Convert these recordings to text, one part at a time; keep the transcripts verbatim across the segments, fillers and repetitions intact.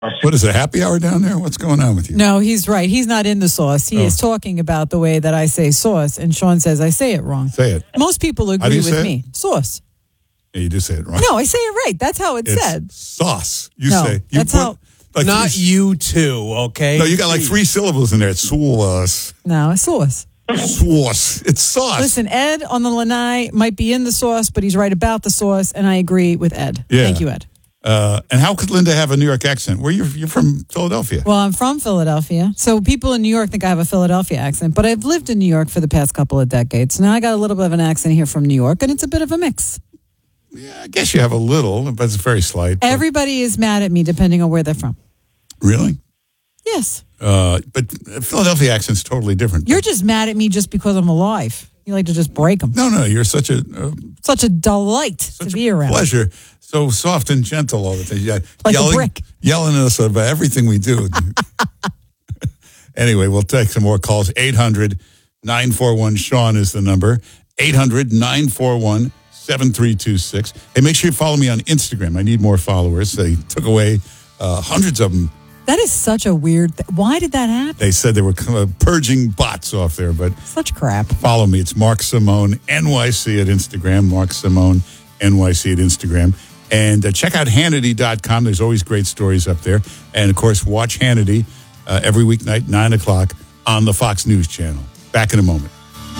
What is it, happy hour down there? What's going on with you? No, he's right. He's not in the sauce. He Oh. is talking about the way that I say sauce, and Sean says I say it wrong. Say it. Most people do agree you with say me. it? Sauce. Yeah, you do say it wrong. No, I say it right. That's how it's, It's said. sauce. You No, say. You that's put, how- like Not three, you two, okay? No, you got like three syllables in there. It's sauce. No, it's sauce. Sauce. It's sauce. Listen, Ed on the Lanai might be in the sauce, but he's right about the sauce, and I agree with Ed. Yeah. Thank you, Ed. Uh, and how could Linda have a New York accent? Where you you're from Philadelphia? Well, I'm from Philadelphia, so people in New York think I have a Philadelphia accent, but I've lived in New York for the past couple of decades. So now I got a little bit of an accent here from New York, and it's a bit of a mix. Yeah, I guess you have a little, but it's very slight. But- Everybody is mad at me depending on where they're from. Really? Yes. Uh, but Philadelphia accent's totally different. You're just mad at me just because I'm alive. You like to just break them. No, no, you're such a uh, Such a delight such to a be around. pleasure. So soft and gentle all the time. Yeah, Like a yelling, brick. Yelling at us about everything we do. Anyway, we'll take some more calls. eight hundred nine four one Sean is the number. eight hundred nine four one seven three two six. Hey, make sure you follow me on Instagram. I need more followers. They took away uh, hundreds of them. That is such a weird th- Why did that happen? They said they were uh, purging bots off there, but Such crap. follow me. It's Mark Simone N Y C at Instagram. Mark Simone N Y C at Instagram. And uh, check out Hannity dot com. There's always great stories up there. And, of course, watch Hannity uh, every weeknight, nine o'clock on the Fox News Channel. Back in a moment.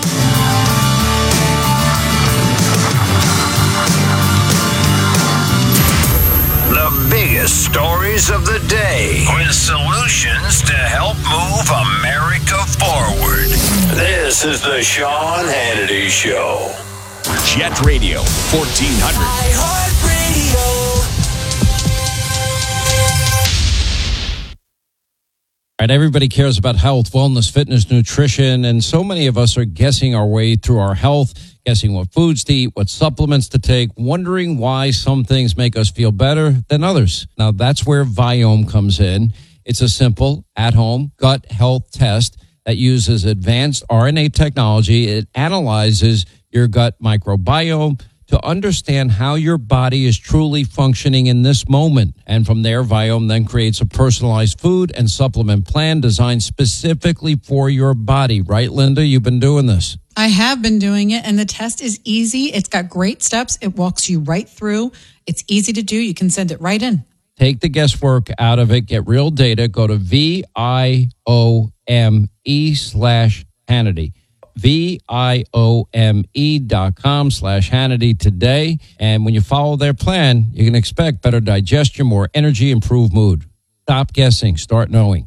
The biggest stories of the day with solutions to help move America forward. This is the Sean Hannity Show. Jet Radio fourteen hundred. Right, everybody cares about health, wellness, fitness, nutrition, and so many of us are guessing our way through our health, guessing what foods to eat, what supplements to take, wondering why some things make us feel better than others. Now, that's where Viome comes in. It's a simple, at-home gut health test that uses advanced R N A technology. It analyzes your gut microbiome to understand how your body is truly functioning in this moment. And from there, Viome then creates a personalized food and supplement plan designed specifically for your body. Right, Linda? You've been doing this. I have been doing it, and the test is easy. It's got great steps. It walks you right through. It's easy to do. You can send it right in. Take the guesswork out of it. Get real data. Go to V I O M E slash Hannity. V-I-O-M-E dot com slash Hannity today. And when you follow their plan, you can expect better digestion, more energy, improved mood. Stop guessing. Start knowing.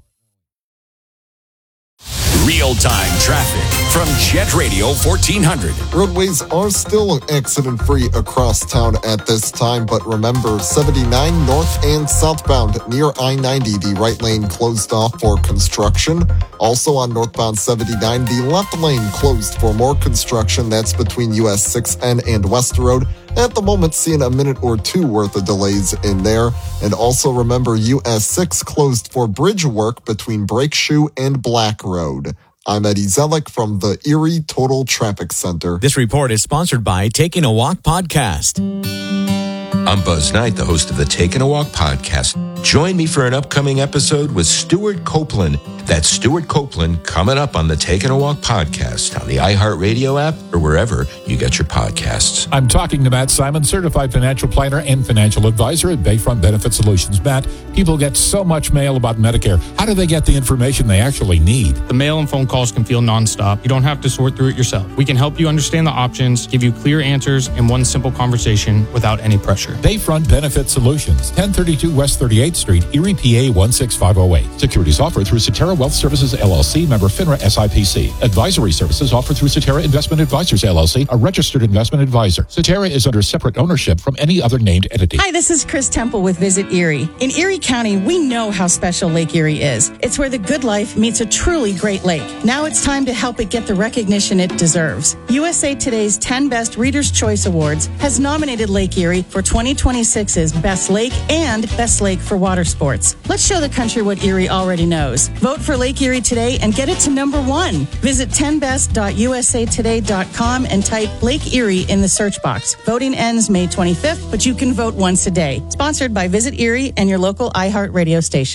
Real-time traffic from Jet Radio fourteen hundred. Roadways are still accident-free across town at this time, but remember, seventy-nine north and southbound near I ninety, the right lane closed off for construction. Also on northbound seventy-nine, the left lane closed for more construction. That's between U S six N and West Road. At the moment, seeing a minute or two worth of delays in there. And also remember, U S six closed for bridge work between Brake Shoe and Black Road. I'm Eddie Zellick from the Erie Total Traffic Center. This report is sponsored by Taking a Walk podcast. I'm Buzz Knight, the host of the Taking a Walk podcast. Join me for an upcoming episode with Stuart Copeland. That's Stuart Copeland coming up on the Taking a Walk podcast on the iHeartRadio app or wherever you get your podcasts. I'm talking to Matt Simon, certified financial planner and financial advisor at Bayfront Benefit Solutions. Matt, people get so much mail about Medicare. How do they get the information they actually need? The mail and phone calls can feel nonstop. You don't have to sort through it yourself. We can help you understand the options, give you clear answers in one simple conversation without any pressure. Bayfront Benefit Solutions, ten thirty-two West thirty-eighth Street, Erie, P A one six five oh eight. Securities offered through Cetera Wealth Services, L L C, member FINRA S I P C. Advisory services offered through Cetera Investment Advisors, L L C, a registered investment advisor. Cetera is under separate ownership from any other named entity. Hi, this is Chris Temple with Visit Erie. In Erie County, we know how special Lake Erie is. It's where the good life meets a truly great lake. Now it's time to help it get the recognition it deserves. U S A Today's ten Best Reader's Choice Awards has nominated Lake Erie for twenty twenty twenty-six's Best Lake and Best Lake for Water Sports. Let's show the country what Erie already knows. Vote for Lake Erie today and get it to number one. Visit ten best dot u s a today dot com and type Lake Erie in the search box. Voting ends May twenty-fifth, but you can vote once a day. Sponsored by Visit Erie and your local iHeart radio station.